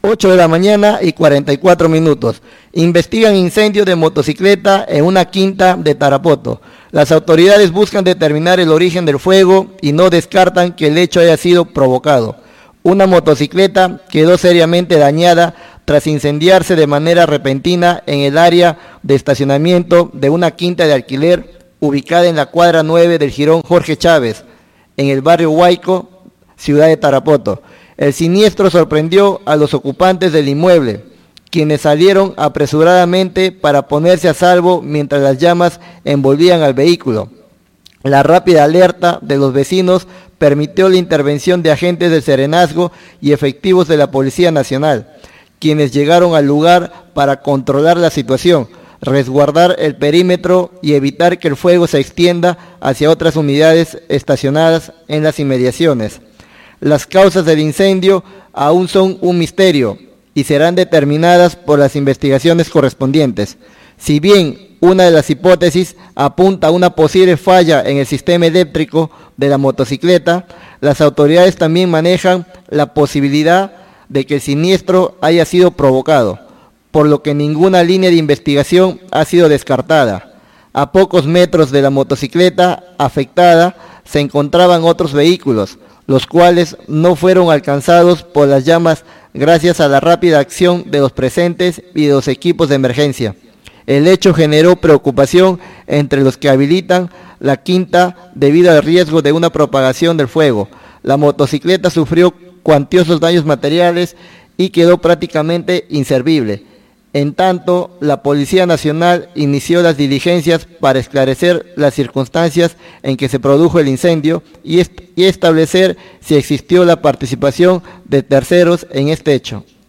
8 de la mañana y 44 minutos. Investigan incendio de motocicleta en una quinta de Tarapoto. Las autoridades buscan determinar el origen del fuego y no descartan que el hecho haya sido provocado. Una motocicleta quedó seriamente dañada tras incendiarse de manera repentina en el área de estacionamiento de una quinta de alquiler ubicada en la cuadra 9 del jirón Jorge Chávez, en el barrio Huayco, ciudad de Tarapoto. El siniestro sorprendió a los ocupantes del inmueble, quienes salieron apresuradamente para ponerse a salvo mientras las llamas envolvían al vehículo. La rápida alerta de los vecinos permitió la intervención de agentes del Serenazgo y efectivos de la Policía Nacional, quienes llegaron al lugar para controlar la situación, resguardar el perímetro y evitar que el fuego se extienda hacia otras unidades estacionadas en las inmediaciones. Las causas del incendio aún son un misterio y serán determinadas por las investigaciones correspondientes. Si bien una de las hipótesis apunta a una posible falla en el sistema eléctrico de la motocicleta, las autoridades también manejan la posibilidad de que el siniestro haya sido provocado, por lo que ninguna línea de investigación ha sido descartada. A pocos metros de la motocicleta afectada se encontraban otros vehículos, los cuales no fueron alcanzados por las llamas gracias a la rápida acción de los presentes y de los equipos de emergencia. El hecho generó preocupación entre los que habilitan la quinta debido al riesgo de una propagación del fuego. La motocicleta sufrió cuantiosos daños materiales y quedó prácticamente inservible. En tanto, la Policía Nacional inició las diligencias para esclarecer las circunstancias en que se produjo el incendio y establecer si existió la participación de terceros en este hecho.